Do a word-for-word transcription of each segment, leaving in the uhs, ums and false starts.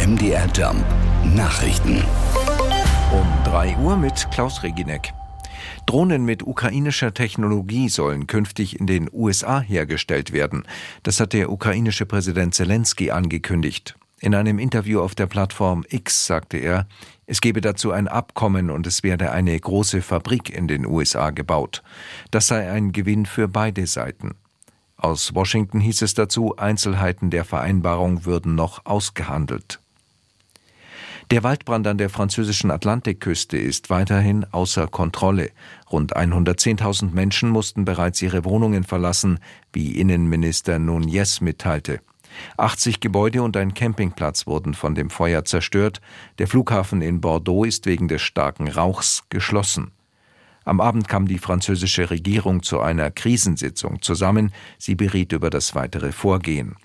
M D R Jump Nachrichten. Um drei Uhr mit Klaus Reginek. Drohnen mit ukrainischer Technologie sollen künftig in den U S A hergestellt werden. Das hat der ukrainische Präsident Selenskyj angekündigt. In einem Interview auf der Plattform X sagte er, es gebe dazu ein Abkommen und es werde eine große Fabrik in den U S A gebaut. Das sei ein Gewinn für beide Seiten. Aus Washington hieß es dazu, Einzelheiten der Vereinbarung würden noch ausgehandelt. Der Waldbrand an der französischen Atlantikküste ist weiterhin außer Kontrolle. Rund hundertzehntausend Menschen mussten bereits ihre Wohnungen verlassen, wie Innenminister Núñez mitteilte. achtzig Gebäude und ein Campingplatz wurden von dem Feuer zerstört. Der Flughafen in Bordeaux ist wegen des starken Rauchs geschlossen. Am Abend kam die französische Regierung zu einer Krisensitzung zusammen. Sie beriet über das weitere Vorgehen.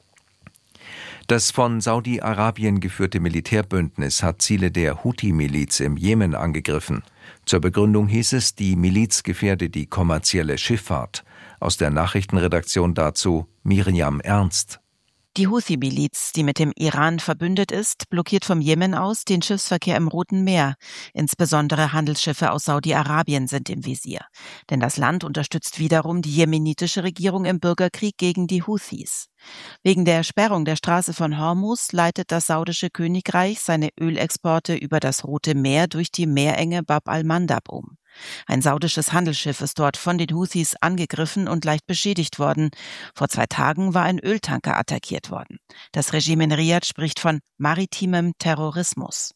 Das von Saudi-Arabien geführte Militärbündnis hat Ziele der Houthi-Miliz im Jemen angegriffen. Zur Begründung hieß es, die Miliz gefährde die kommerzielle Schifffahrt. Aus der Nachrichtenredaktion dazu Miriam Ernst. Die Houthi-Miliz, die mit dem Iran verbündet ist, blockiert vom Jemen aus den Schiffsverkehr im Roten Meer. Insbesondere Handelsschiffe aus Saudi-Arabien sind im Visier. Denn das Land unterstützt wiederum die jemenitische Regierung im Bürgerkrieg gegen die Houthis. Wegen der Sperrung der Straße von Hormuz leitet das saudische Königreich seine Ölexporte über das Rote Meer durch die Meerenge Bab al-Mandab um. Ein saudisches Handelsschiff ist dort von den Houthis angegriffen und leicht beschädigt worden. Vor zwei Tagen war ein Öltanker attackiert worden. Das Regime in Riad spricht von maritimem Terrorismus.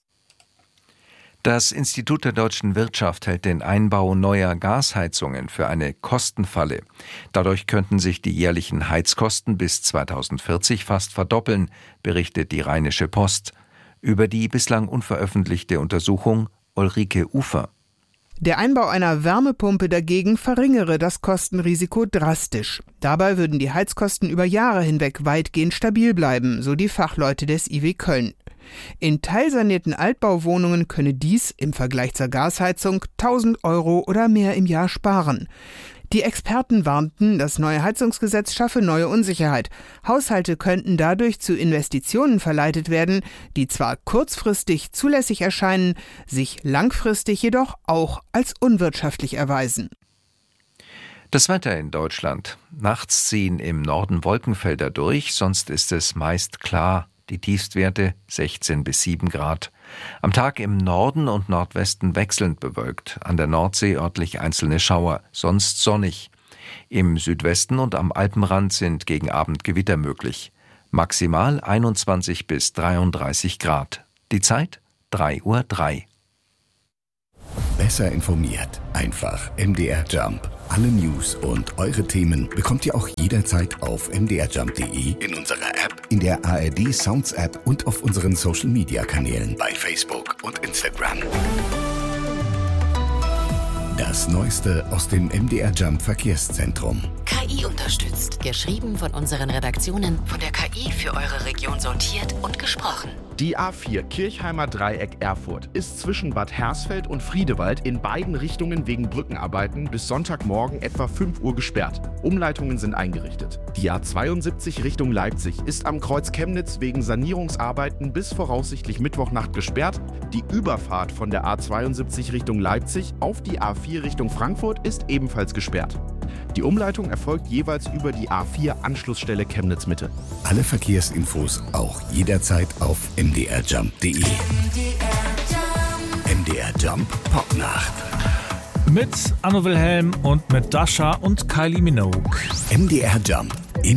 Das Institut der deutschen Wirtschaft hält den Einbau neuer Gasheizungen für eine Kostenfalle. Dadurch könnten sich die jährlichen Heizkosten bis zweitausendvierzig fast verdoppeln, berichtet die Rheinische Post. Über die bislang unveröffentlichte Untersuchung Ulrike Ufer. Der Einbau einer Wärmepumpe dagegen verringere das Kostenrisiko drastisch. Dabei würden die Heizkosten über Jahre hinweg weitgehend stabil bleiben, so die Fachleute des I W Köln. In teilsanierten Altbauwohnungen könne dies im Vergleich zur Gasheizung tausend Euro oder mehr im Jahr sparen. Die Experten warnten, das neue Heizungsgesetz schaffe neue Unsicherheit. Haushalte könnten dadurch zu Investitionen verleitet werden, die zwar kurzfristig zulässig erscheinen, sich langfristig jedoch auch als unwirtschaftlich erweisen. Das Wetter in Deutschland. Nachts ziehen im Norden Wolkenfelder durch, sonst ist es meist klar. Die Tiefstwerte sechzehn bis sieben Grad. Am Tag im Norden und Nordwesten wechselnd bewölkt, an der Nordsee örtlich einzelne Schauer, sonst sonnig. Im Südwesten und am Alpenrand sind gegen Abend Gewitter möglich. Maximal einundzwanzig bis dreiunddreißig Grad. Die Zeit drei Uhr drei. Besser informiert. Einfach M D R Jump. Alle News und eure Themen bekommt ihr auch jederzeit auf m d r jump punkt d e, in unserer App, in der A R D Sounds App und auf unseren Social Media Kanälen bei Facebook und Instagram. Das Neueste aus dem M D R Jump Verkehrszentrum. K I unterstützt. Geschrieben von unseren Redaktionen, von der K I für eure Region sortiert und gesprochen. Die A vier Kirchheimer Dreieck Erfurt ist zwischen Bad Hersfeld und Friedewald in beiden Richtungen wegen Brückenarbeiten bis Sonntagmorgen etwa fünf Uhr gesperrt. Umleitungen sind eingerichtet. Die A zweiundsiebzig Richtung Leipzig ist am Kreuz Chemnitz wegen Sanierungsarbeiten bis voraussichtlich Mittwochnacht gesperrt. Die Überfahrt von der A zweiundsiebzig Richtung Leipzig auf die A vier Richtung Frankfurt ist ebenfalls gesperrt. Die Umleitung erfolgt jeweils über die A vier Anschlussstelle Chemnitz Mitte. Alle Verkehrsinfos auch jederzeit auf m d r jump punkt d e. M D R Jump Popnacht. Mit Anno Wilhelm und mit Dasha und Kylie Minogue. M D R Jump